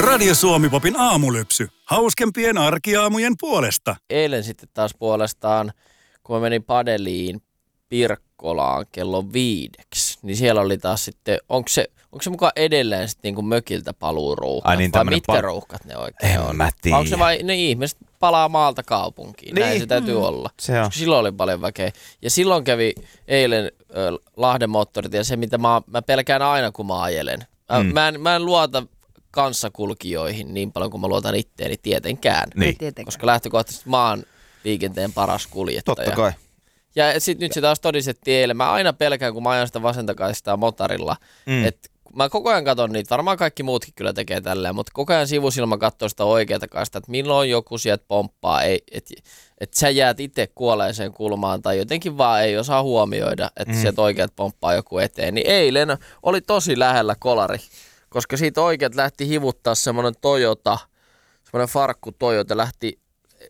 Radio Suomi-popin aamulypsy. Hauskempien arkiaamujen puolesta. Eilen sitten taas puolestaan, kun mä menin padeliin Pirkkolaan kello 5, niin siellä oli taas sitten, onko se mukaan edelleen sitten niinku mökiltä paluuruuhkat? Niin, vai mitkä ruuhkat ne oikein on? En mä tiedä. Onko se vai ne ihmiset palaa maalta kaupunkiin? Niin. Näin se täytyy olla. Se on. Koska silloin oli paljon väkeä. Ja silloin kävi eilen Lahden moottoritie se, mitä mä pelkään aina, kun mä ajelen. Mä en luota kanssakulkijoihin niin paljon kuin mä luotan itteeni tietenkään. Niin. Koska lähtökohtaisesti mä oon liikenteen paras kuljettaja. Totta kai. Ja nyt se taas todistettiin eilen. Mä aina pelkään, kun mä ajan sitä vasentakaistaa motorilla. Että mä koko ajan katson niitä, varmaan kaikki muutkin kyllä tekee tälleen, mutta koko ajan sivusilma katsoo sitä oikeata kaistaa, että milloin joku sieltä pomppaa, että sä jäät itse kuolleeseen kulmaan tai jotenkin vaan ei osaa huomioida, että sieltä oikeat pomppaa joku eteen. Niin eilen oli tosi lähellä kolari, koska siitä oikeat lähti hivuttaa semmoinen Toyota, semmoinen farkku Toyota lähti.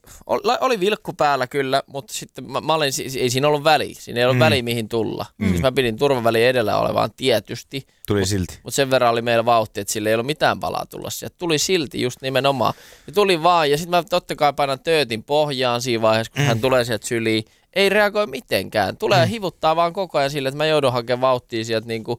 Oli vilkku päällä kyllä, mutta sitten mä olin, ei siinä ollut väliä. Siinä ei ollut väliä mihin tulla. Siis mä pidin turvaväliin edellä olevaan tietysti. Tuli silti. Mutta sen verran oli meillä vauhti, että sillä ei ollut mitään palaa tulla sieltä. Tuli silti just nimenomaan. Ja tuli vaan, ja sitten mä totta kai painan töötin pohjaan siinä vaiheessa, kun hän tulee sieltä syliin. Ei reagoi mitenkään. Tulee hivuttaa vaan koko ajan sille, että mä joudun hakemaan vauhtia sieltä niinku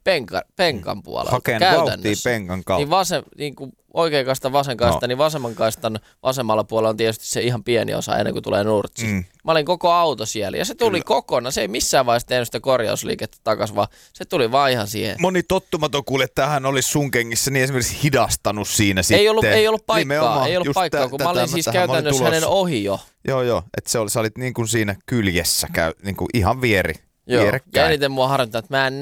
penkan puolelta. Hakeen vauhtia penkan kautta. Niin oikean kaistan vasen kaista, niin vasemman kaistan vasemmalla puolella on tietysti se ihan pieni osa ennen kuin tulee nurtsi. Mä olin koko auto siellä ja se tuli kokonaan. Se ei missään vaiheessa tehnyt sitä korjausliikettä takaisin, vaan se tuli vaan ihan siihen. Moni tottumaton kuljettajahan olisi sun kengissä niin esimerkiksi hidastanut siinä sitten. Ei ollut paikkaa, kun mä olin siis käytännössä hänen ohi jo. Joo, että sä olit niin kuin siinä kyljessä, niin kuin ihan vierekkäin. Ja eniten mua harmittaa, että mä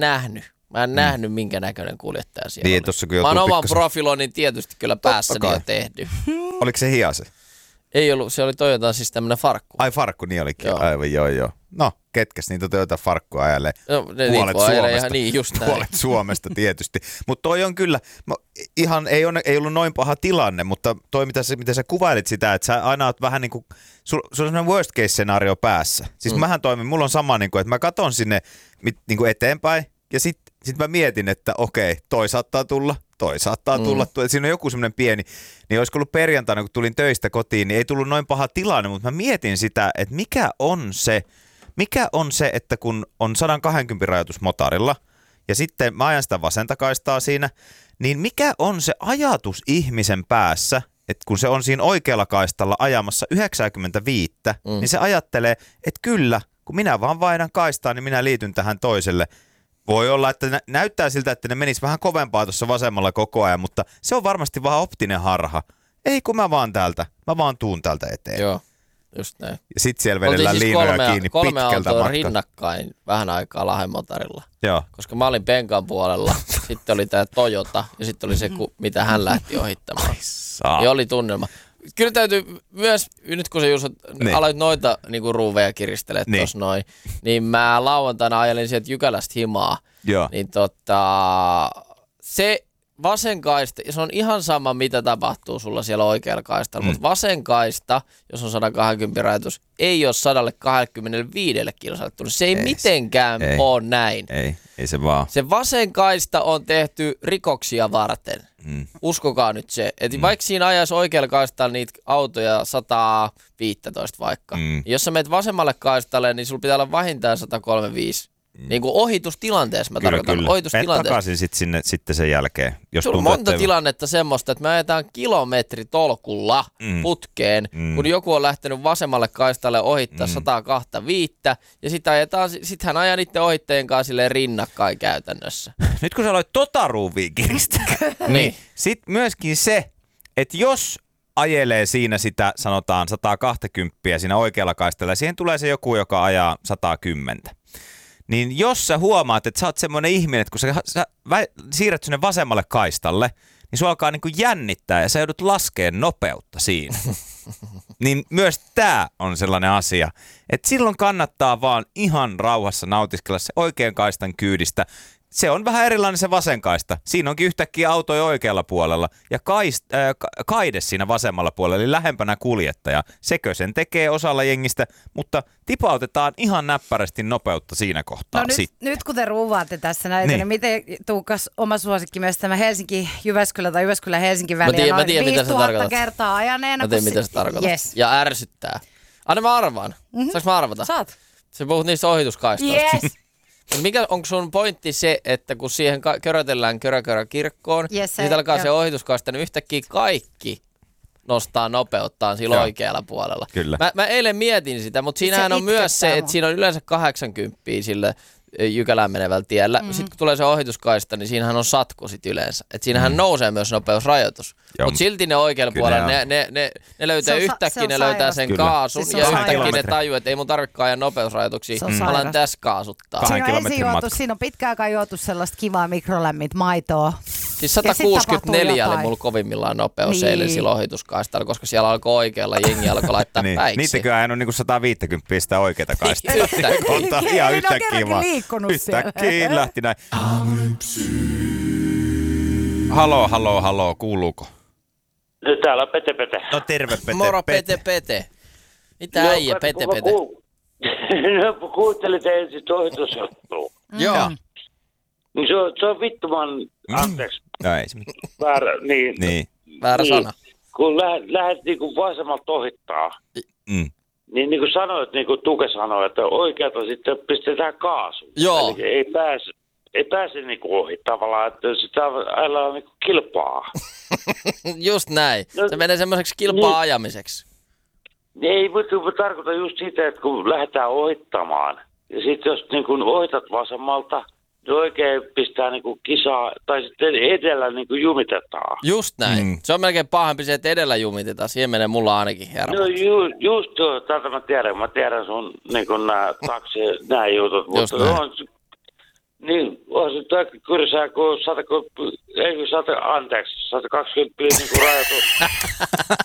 en nähnyt, minkä näköinen kuljettaja siellä niin, oli. Mä oon oman profiloinnin tietysti kyllä päässäni jo tehty. Oliko se hiase? Ei ollut, se oli Toyota siis tämmönen farkku. Ai farkku, niin olikin. Joo. Aivan, joo. No, ketkäs niitä Toyota farkkua ajelee? No, puolet Suomesta. Niin, just näin. Puolet Suomesta tietysti. Mutta toi on kyllä, ihan ei ollut noin paha tilanne, mutta toi mitä sä kuvailit sitä, että sä aina oot vähän niin kuin, sulla on semmoinen worst case scenario päässä. Siis mähän toimin, mulla on sama niin kuin, että mä katon sinne niin kuin eteenpäin ja sit mä mietin, että okei, toi saattaa tulla. Siinä on joku semmoinen pieni, niin olisiko ollut perjantaina, kun tulin töistä kotiin, niin ei tullut noin paha tilanne, mutta mä mietin sitä, että mikä on se, että kun on 120 rajoitus motorilla, ja sitten mä ajan sitä vasenta kaistaa siinä, niin mikä on se ajatus ihmisen päässä, että kun se on siinä oikealla kaistalla ajamassa 95, niin se ajattelee, että kyllä, kun minä vaan vaihdan kaistaa, niin minä liityn tähän toiselle. Voi olla, että näyttää siltä, että ne menis vähän kovempaa tuossa vasemmalla koko ajan, mutta se on varmasti vähän optinen harha. Ei kun mä vaan tuun täältä eteen. Joo, just näin. Ja sit siellä vedellään siis liinoja kiinni pitkältä matkalta. 3 autoa rinnakkain vähän aikaa Lahden motorilla. Joo. Koska mä olin penkan puolella, sitten oli tää Toyota ja sitten oli se, mitä hän lähti ohittamaan. Ja oli tunnelma. Kyllä täytyy myös, nyt kun sä Juuso aloit noita niinku ruuveja kiristelee tuossa noin, niin mä lauantaina ajelin sieltä Jykälästä himaa. Joo. Niin se vasen kaista, se on ihan sama mitä tapahtuu sulla siellä oikealla kaistalla, mutta vasen kaista, jos on 120 rajoitus, ei ole 125 kilsalle tullut. Se ei mitenkään ole näin. Ei se vaan. Se vasen kaista on tehty rikoksia varten. Uskokaa nyt se, että vaikka siinä ajaisi oikealla kaistalla niitä autoja 115 vaikka, jos sä menet vasemmalle kaistalle, niin sulla pitää olla vähintään 135. Niin kuin ohitustilanteessa mä tarkoitan. Ohitustilanteessa. Takaisin sitten sen jälkeen. Jos sulla on monta tilannetta semmoista, että me ajetaan kilometritolkulla putkeen, kun joku on lähtenyt vasemmalle kaistalle ohittaa 125, ja sit hän ajaa niiden ohitteen kanssa silleen rinnakkain käytännössä. Nyt kun sä aloit ruuvia kiristää, niin sit myöskin se, että jos ajelee siinä sitä, sanotaan 120 siinä oikealla kaistalla, ja siihen tulee se joku, joka ajaa 110. Niin jos sä huomaat, että sä oot semmoinen ihminen, että kun sä siirrät sinne vasemmalle kaistalle, niin sua alkaa niinku jännittää ja sä joudut laskemaan nopeutta siinä. Niin myös tää on sellainen asia, että silloin kannattaa vaan ihan rauhassa nautiskella se oikean kaistan kyydistä. Se on vähän erilainen se vasenkaista. Siinä onkin yhtäkkiä autoja oikealla puolella ja kaide siinä vasemmalla puolella, eli lähempänä kuljettaja. Sekö sen tekee osalla jengistä, mutta tipautetaan ihan näppärästi nopeutta siinä kohtaa. No nyt kun te ruuvaatte tässä näitä, niin miten Tuukas oma suosikki myös tämä Helsinki-Jyväskylä tai Jyväskylä-Helsinki väliä mä tiedän, mitä sä tarkoitat. kertaa ajaneena. Mä tiedän, mitä sä tarkoitat. Yes. Ja ärsyttää. Anna mä arvaan. Saanko mä arvata? Saat. Sä puhut niistä ohituskaistoista. Yes. Mikä onko sun pointti se, että kun siihen körötellään kirkkoon, yes, niin alkaa se ohituskaista, niin yhtäkkiä kaikki nostaa nopeuttaan sillä oikealla puolella. Kyllä. Mä eilen mietin sitä, mutta siinähän on myös se, että siinä on yleensä 80 sille Jykälään menevällä tiellä. Sitten kun tulee se ohituskaista, niin siinähän on satko sit yleensä. Että siinähän nousee myös nopeusrajoitus. Mutta silti ne oikealla puolella, ne löytää yhtäkkiä, ne löytää sen kaasun ja yhtäkkiä ne tajuu, että ei mun tarvitsekaan ajaa nopeusrajoituksia. Mä alan tässä kaasuttaa. Siinä on pitkään aikaan juotu sellaista kivaa mikrolämmit maitoa. Siis 164 oli mulla kovimmillaan nopeus eilen sillä ohituskaistalla, koska siellä alkoi oikealla, jengi alkoi laittaa päiksi. Niitäkö ajanut niinku 150 sitä oikeata kaistaa? Ihan yhtäkkiä vaan. Yhtäkkiä lähti näin. Haloo, kuuluuko? No täällä on Pete. No terve Pete. Moro Pete. Mitä äijä Pete? No kuuntelit ensin ohitushottua. Joo. Niin se on vittuman, anteeksi. No ei se mitään. Väärä, niin. Väärä sana. Kun lähdet niinku vasemmalta ohittaa, niin kuin sanoit, niin kuin Tuke sanoi, että oikealta sitten pistetään kaasu. Joo. Eli ei pääse niinku ohi tavallaan, että sitä ajellaan niinku kilpaa. Just näin. Se menee semmoiseksi kilpaa ajamiseksi. Ei, mutta tarkoitan just sitä, että kun lähdetään ohittamaan, ja sitten jos niin kun ohitat vasemmalta, niin oikein pistää niin kuin kisaa, tai sitten edellä niin kuin jumitetaan. Just näin. Se on melkein pahempi se, että edellä jumitetaan. Siihen menee mulla ainakin herra. No just tätä mä tiedän sun niin kuin nämä jutut, mutta on, niin on se toki kyrsää, kun 120 niin kuin rajoitus.